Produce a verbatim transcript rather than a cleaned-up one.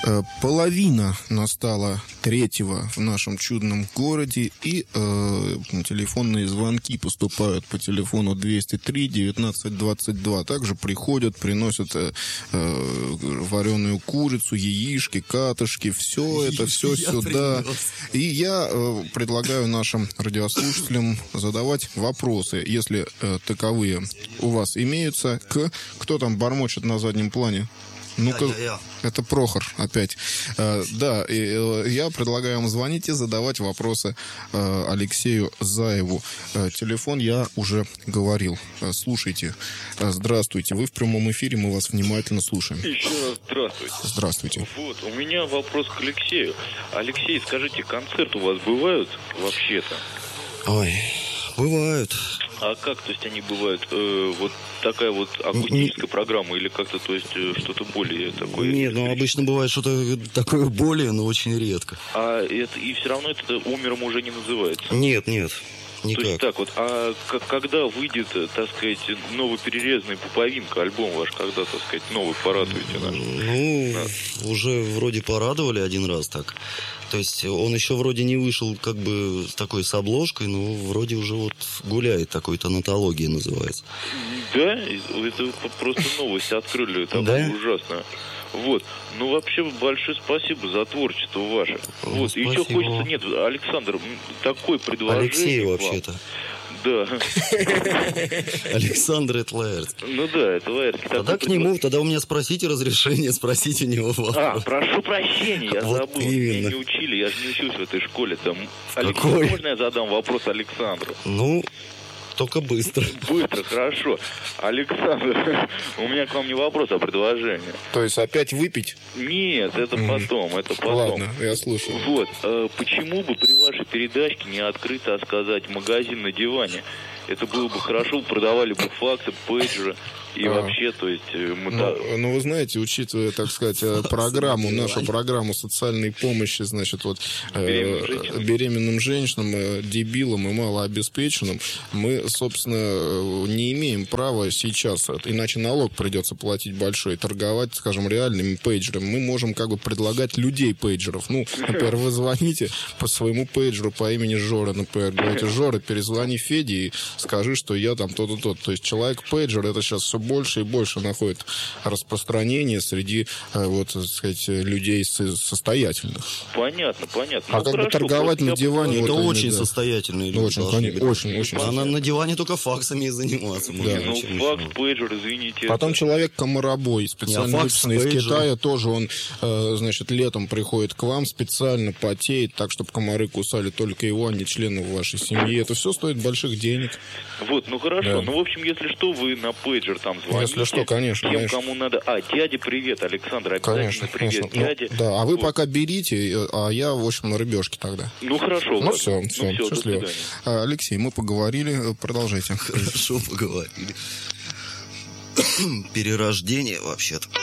Половина настала третьего в нашем чудном городе, и э, телефонные звонки поступают по телефону двести три девятнадцать двадцать два. Также приходят, приносят э, э, вареную курицу, яички, катышки, все это, все сюда. И я э, предлагаю нашим радиослушателям задавать вопросы, если э, таковые у вас имеются, к... Кто там бормочет на заднем плане? Ну-ка, я, я, я. Это Прохор опять. Э, да, и, э, я предлагаю вам звонить и задавать вопросы э, Алексею Заеву. Э, телефон я уже говорил. Э, слушайте. Э, здравствуйте. Вы в прямом эфире, мы вас внимательно слушаем. Еще раз здравствуйте. Здравствуйте. Вот, у меня вопрос к Алексею. Алексей, скажите, концерты у вас бывают вообще-то? Ой, бывают. А как, то есть, они бывают, э, вот такая вот акустическая программа или как-то, то есть, э, что-то более такое? Нет, ну, обычно бывает что-то такое более, но очень редко. А это, и все равно это умером уже не называется? Нет, нет, никак. То есть, так вот, а к- когда выйдет, так сказать, новый перерезанный Пуповинка, альбом ваш, когда, так сказать, новый порадуете наш? Ну, да. Уже вроде порадовали один раз так. То есть он еще вроде не вышел как бы с такой с обложкой, но вроде уже вот гуляет, такой тонатология называется. Да? Это просто новость открыли, это да? Ужасно. Вот. Ну, вообще, большое спасибо за творчество ваше. Ну, вот. спасибо. Еще хочется, нет, Александр, такое предложение. Алексей вообще-то. Да. Александр, это Лаэртский. Ну да, это Лаэртский. Тогда к нему, тогда у меня спросите разрешение, спросите у него вопрос. А, прошу прощения, я вот забыл. Именно. Меня не учили, я же не учился в этой школе. Там. Какой? Алексей, можно я задам вопрос Александру? Ну, только быстро. Быстро, хорошо. Александр, у меня к вам не вопрос, а предложение. То есть опять выпить? Нет, это Mm. потом, это потом. Ладно, я слушаю. Вот, э, почему бы при вашей передачке не открыто сказать магазин на диване? Это было бы хорошо, продавали бы факсы, пейджеры и а. вообще, то есть... Мы ну, та... ну, вы знаете, учитывая, так сказать, программу, нашу программу социальной помощи, значит, вот беременным, э, женщинам. беременным женщинам, э, дебилам и малообеспеченным, мы, собственно, не имеем права сейчас, иначе налог придется платить большой, торговать, скажем, реальными пейджерами. Мы можем как бы предлагать людей пейджеров. Ну, например, вы звоните по своему пейджеру по имени Жора, например, говорите: Жора, перезвони Феде и скажи, что я там то-то, то-то. То есть человек-пейджер, это сейчас все больше и больше находит распространение среди, вот, так сказать, людей состоятельных. Понятно, понятно. А ну, как хорошо, бы торговать на диване... Это вот очень они, да. состоятельные люди. Очень, очень, очень, очень. А на, на диване только факсами и заниматься. Да. Ну, факс, пейджер, извините. Потом это... человек комаробой, специально а выписанный из Китая, тоже он, э, значит, летом приходит к вам, специально потеет, так, чтобы комары кусали только его, а не членов вашей семьи. Это все стоит больших денег. Вот, ну хорошо. Да. Ну, в общем, если что, вы на пейджер там звоните. Если что, конечно. Тем, конечно. кому надо. А, дяде привет, Александр, обязательно Конечно, привет, конечно. дяде. Ну, да, а вы вот. пока берите, а я, в общем, на рыбешке тогда. Ну, хорошо. Ну, ладно. все, ну, все, все, счастливо. А, Алексей, мы поговорили, продолжайте. Хорошо поговорили. Перерождение, вообще-то.